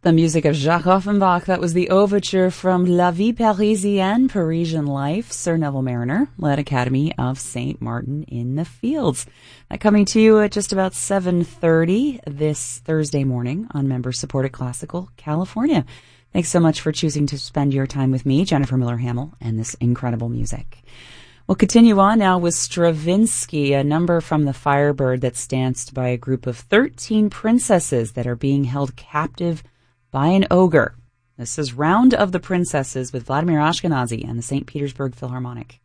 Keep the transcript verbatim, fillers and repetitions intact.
The music of Jacques Offenbach. That was the overture from La Vie Parisienne, Parisian Life, Sir Neville Mariner, led Academy of Saint Martin in the Fields. That coming to you at just about seven thirty this Thursday morning on member-supported Classical California. Thanks so much for choosing to spend your time with me, Jennifer Miller-Hamill, and this incredible music. We'll continue on now with Stravinsky, a number from the Firebird that's danced by a group of thirteen princesses that are being held captive by an ogre. This is Round of the Princesses with Vladimir Ashkenazy and the Saint Petersburg Philharmonic.